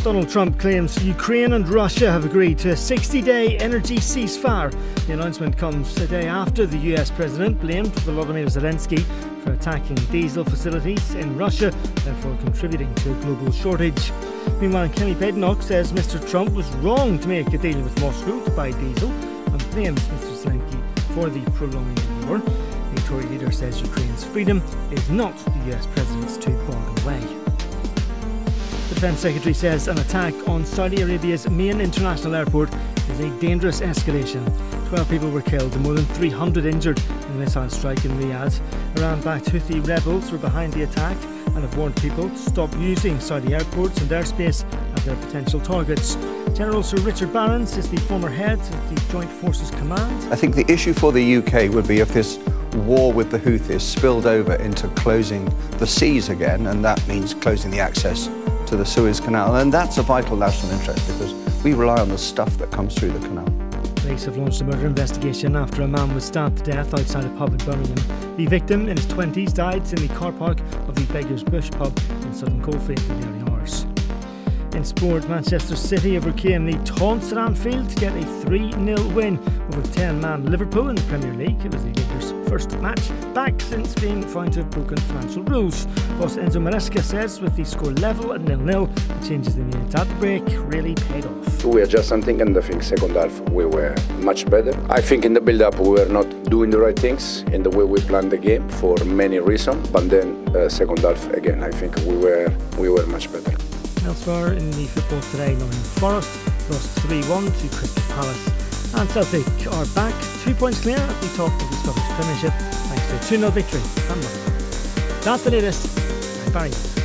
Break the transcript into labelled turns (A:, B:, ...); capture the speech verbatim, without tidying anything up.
A: Donald Trump claims Ukraine and Russia have agreed to a sixty-day energy ceasefire. The announcement comes a day after the U S president blamed Volodymyr Zelensky for attacking diesel facilities in Russia, therefore contributing to a global shortage. Meanwhile, Kenny Badenoch says Mister Trump was wrong to make a deal with Moscow to buy diesel and blames Mister Zelensky for the prolonging of the war. The Tory leader says Ukraine's freedom is not the U S president's to bargain away. The Defence Secretary says an attack on Saudi Arabia's main international airport is a dangerous escalation. Twelve people were killed and more than three hundred injured in a missile strike in Riyadh. Iran-backed Houthi rebels were behind the attack and have warned people to stop using Saudi airports and airspace as their potential targets. General Sir Richard Barrons is the former head of the Joint Forces Command.
B: I think the issue for the U K would be if this war with the Houthis spilled over into closing the seas again, and that means closing the access to the Suez Canal, and that's a vital national interest because we rely on the stuff that comes through the canal.
A: Police have launched a murder investigation after a man was stabbed to death outside a pub in Birmingham. The victim, in his twenties, died in the car park of the Beggar's Bush pub in Southern Coalfield in the early hours. In sport, Manchester City overcame the taunts at Anfield to get a three nil win over ten-man Liverpool in the Premier League. It was the Lakers' first match back since being found to have broken financial rules. Boss Enzo Maresca says with the score level at nil nil, the changes they made at the break really paid off.
C: We adjusted something, and I think second half we were much better. I think in the build-up we were not doing the right things in the way we planned the game for many reasons, but then uh, second half again I think we were we were much better.
A: Elsewhere in the football today, Nottingham Forest lost three one to Crystal Palace, and Celtic are back two points clear at the top of the Scottish Premiership thanks to a two nil victory at Motherwell. That's the latest. I'm Barry.